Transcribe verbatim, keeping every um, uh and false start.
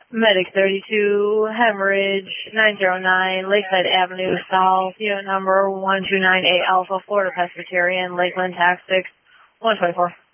Medic thirty-two, hemorrhage nine zero nine, Lakeside Avenue South, unit number one two nine eight Alpha, Florida Presbyterian, Lakeland Tax six, one twenty-four.